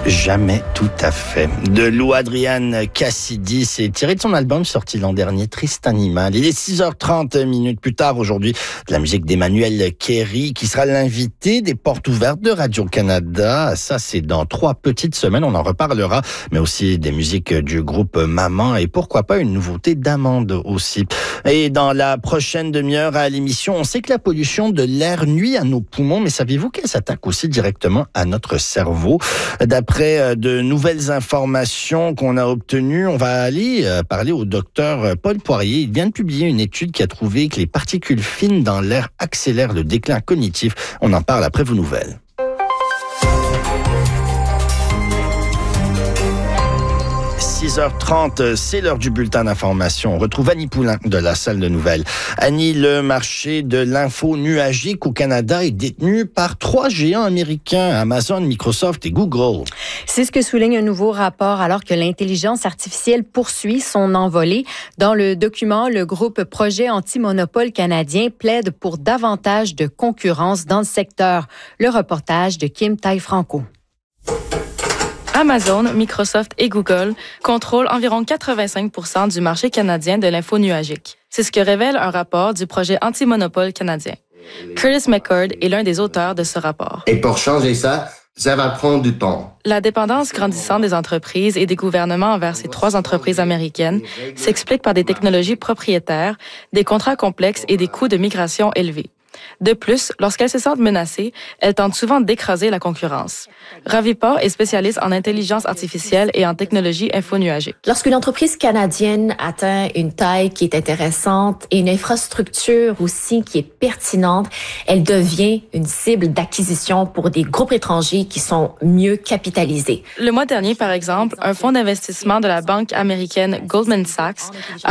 Jamais tout à fait. De Lou Adrian Cassidy, c'est tiré de son album sorti l'an dernier, Triste Animal. Il est 6h30 plus tard aujourd'hui, de la musique d'Emmanuel Kerry, qui sera l'invité des Portes ouvertes de Radio-Canada. Ça, c'est dans 3 petites semaines, on en reparlera, mais aussi des musiques du groupe Maman et pourquoi pas une nouveauté d'Amande aussi. Et dans la prochaine demi-heure à l'émission, on sait que la pollution de l'air nuit à nos poumons, mais saviez-vous qu'elle s'attaque aussi directement à notre cerveau? D'après de nouvelles informations qu'on a obtenues, on va aller parler au docteur Paul Poirier. Il vient de publier une étude qui a trouvé que les particules fines dans l'air accélèrent le déclin cognitif. On en parle après vos nouvelles. 6h30, c'est l'heure du bulletin d'information. On retrouve Annie Poulain de la salle de nouvelles. Annie, le marché de l'info nuagique au Canada est détenu par 3 géants américains, Amazon, Microsoft et Google. C'est ce que souligne un nouveau rapport alors que l'intelligence artificielle poursuit son envolée. Dans le document, le groupe Projet Anti-Monopole canadien plaide pour davantage de concurrence dans le secteur. Le reportage de Kim Tai-Franco. Amazon, Microsoft et Google contrôlent environ 85% du marché canadien de l'info nuagique. C'est ce que révèle un rapport du projet Anti-Monopole canadien. Curtis McCord est l'un des auteurs de ce rapport. Et pour changer ça va prendre du temps. La dépendance grandissante des entreprises et des gouvernements envers ces 3 entreprises américaines s'explique par des technologies propriétaires, des contrats complexes et des coûts de migration élevés. De plus, lorsqu'elles se sentent menacées, elles tentent souvent d'écraser la concurrence. Ravi Paul est spécialiste en intelligence artificielle et en technologie infonuagique. Lorsqu'une entreprise canadienne atteint une taille qui est intéressante et une infrastructure aussi qui est pertinente, elle devient une cible d'acquisition pour des groupes étrangers qui sont mieux capitalisés. Le mois dernier, par exemple, un fonds d'investissement de la banque américaine Goldman Sachs a